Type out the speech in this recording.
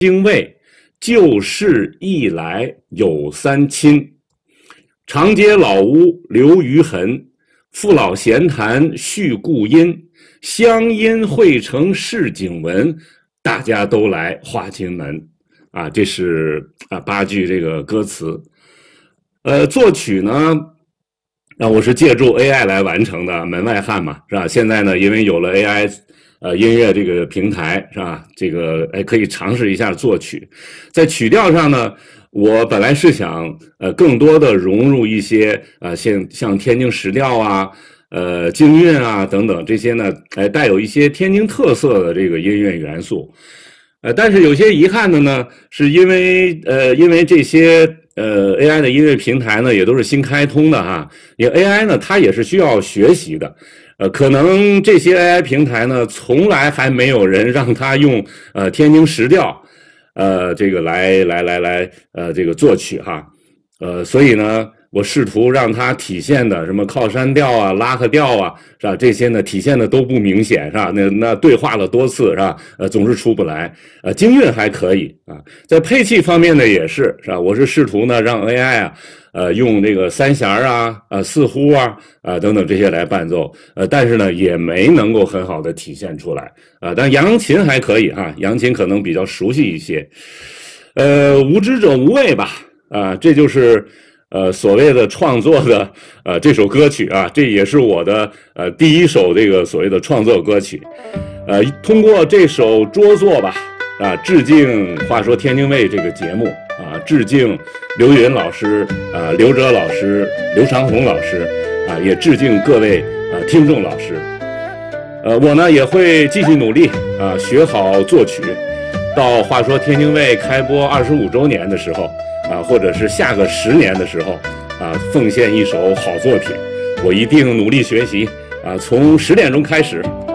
精卫，旧事忆来有三亲。长街老屋留余痕，父老闲谈叙故音。乡音汇成市井文，大家都来画金门。啊，这是8句这个歌词。作曲呢，我是借助 AI 来完成的，门外汉嘛，是吧？现在呢，因为有了 AI，音乐这个平台，是吧？这个可以尝试一下作曲。在曲调上呢，我本来是想更多的融入一些像天津时调啊、京韵啊等等这些呢，带有一些天津特色的这个音乐元素。但是有些遗憾的呢，是因为这些AI 的音乐平台呢也都是新开通的哈，因为 AI 呢它也是需要学习的，可能这些 AI 平台呢从来还没有人让它用天津时调这个来这个作曲哈，所以呢我试图让它体现的什么靠山调啊、拉克调啊，是吧？这些呢体现的都不明显，是吧？那对话了多次，是吧？总是出不来。京韵还可以啊，在配器方面呢也是吧？我是试图呢让 AI 用这个三弦啊、四胡啊、等等这些来伴奏，但是呢也没能够很好的体现出来但扬琴还可以哈，扬琴可能比较熟悉一些。无知者无畏吧，这就是所谓的创作的这首歌曲啊，这也是我的第一首这个所谓的创作歌曲。通过这首拙作吧，致敬话说天津卫这个节目致敬刘云老师、刘哲老师、刘长红老师也致敬各位听众老师。我呢也会继续努力学好作曲，到话说天津卫开播25周年的时候或者是下个10年的时候奉献一首好作品，我一定努力学习从10点钟开始